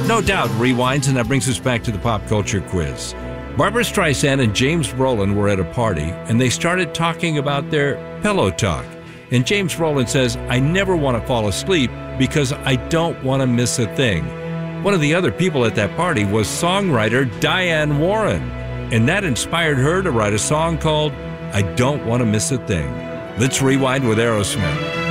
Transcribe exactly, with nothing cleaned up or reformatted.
No Doubt rewinds, and that brings us back to the pop culture quiz. Barbra Streisand and James Brolin were at a party, and they started talking about their pillow talk. And James Brolin says, "I never want to fall asleep because I don't want to miss a thing." One of the other people at that party was songwriter Diane Warren, and that inspired her to write a song called "I Don't Want to Miss a Thing." Let's rewind with Aerosmith.